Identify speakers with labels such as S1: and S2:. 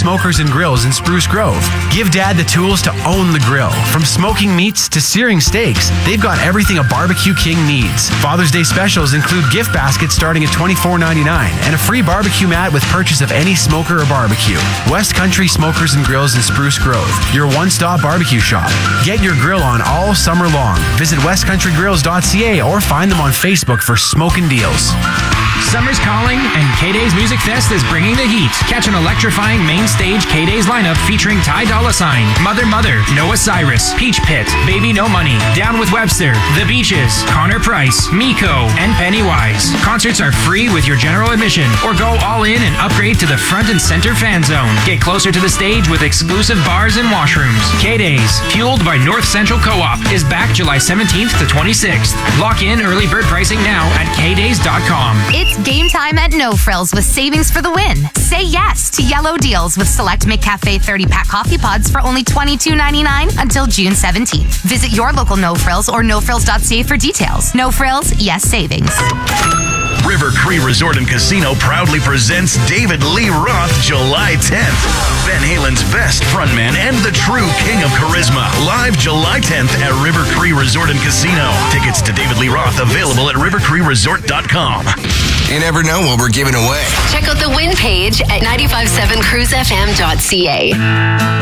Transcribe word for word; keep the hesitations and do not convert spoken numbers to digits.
S1: Smokers and Grills in Spruce Grove. Give Dad the tools to own the grill. From smoking meats to searing steaks, they've got everything a barbecue king needs. Father's Day specials include gift baskets starting at twenty-four ninety-nine and a free barbecue mat with purchase of any smoker or barbecue. West Country Smokers and Grills in Spruce Grove, your one-stop barbecue shop. Get your grill on all summer long. Visit west country grills dot c a or find them on Facebook for smoking deals.
S2: Summer's calling, and K-Days Music Fest is bringing the heat. Catch an electrifying main stage K-Days lineup featuring Ty Dolla Sign, Mother Mother, Noah Cyrus, Peach Pit, Baby No Money, Down with Webster, The Beaches, Connor Price, Miko, and Pennywise. Concerts are free with your general admission, or go all in and upgrade to the front and center fan zone. Get closer to the stage with exclusive bars and washrooms. K-Days, fueled by North Central Co-op, is back July seventeenth to twenty-sixth. Lock in early bird pricing now at k days dot com.
S3: It's game time at No Frills with savings for the win. Say yes to yellow deals with select McCafe thirty-pack coffee pods for only twenty-two ninety-nine until June seventeenth. Visit your local No Frills or no frills dot c a for details. No Frills, yes savings.
S4: River Cree Resort and Casino proudly presents David Lee Roth July tenth. Van Halen's best frontman and the true king of charisma. Live July tenth at River Cree Resort and Casino. Tickets to David Lee Roth available at river cree resort dot com.
S5: You never know what we're giving away.
S6: Check out the win page at nine five seven cruise f m dot c a.